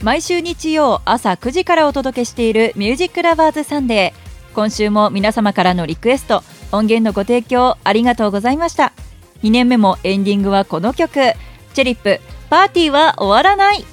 毎週日曜朝9時からお届けしているミュージックラバーズサンデー。今週も皆様からのリクエスト、音源のご提供ありがとうございました。2年目もエンディングはこの曲、チェリップ、パーティーは終わらない。